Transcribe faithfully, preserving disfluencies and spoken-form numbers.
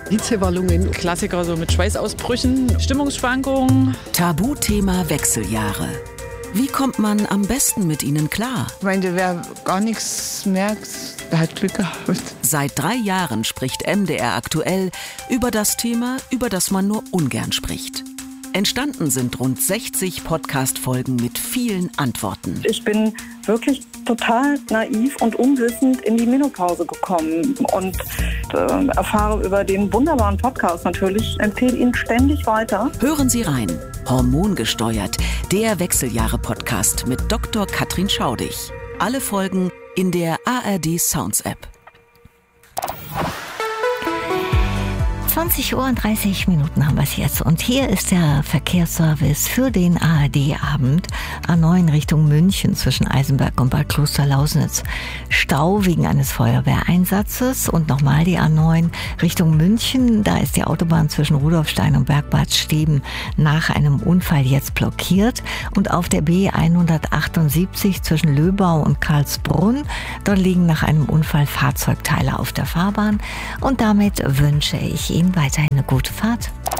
Hitzewallungen. Klassiker so mit Schweißausbrüchen, Stimmungsschwankungen. Tabuthema Wechseljahre. Wie kommt man am besten mit ihnen klar? Ich meine, wer gar nichts merkt, der hat Glück gehabt. Seit drei Jahren spricht M D R aktuell über das Thema, über das man nur ungern spricht. Entstanden sind rund sechzig Podcast-Folgen mit vielen Antworten. Ich bin wirklich total naiv und unwissend in die Menopause gekommen und äh, erfahre über den wunderbaren Podcast natürlich, empfehle ihn ständig weiter. Hören Sie rein. Hormongesteuert, der Wechseljahre-Podcast mit Doktor Katrin Schaudig. Alle Folgen in der A R D Sounds App. zwanzig Uhr und dreißig Minuten haben wir es jetzt. Und hier ist der Verkehrsservice für den A R D-Abend. A neun Richtung München zwischen Eisenberg und Bad Kloster-Lausnitz. Stau wegen eines Feuerwehreinsatzes. Und nochmal die A neun Richtung München. Da ist die Autobahn zwischen Rudolfstein und Bergbad Steben nach einem Unfall jetzt blockiert. Und auf der B hundertachtundsiebzig zwischen Löbau und Karlsbrunn. Dort liegen nach einem Unfall Fahrzeugteile auf der Fahrbahn. Und damit wünsche ich Ihnen weiterhin eine gute Fahrt.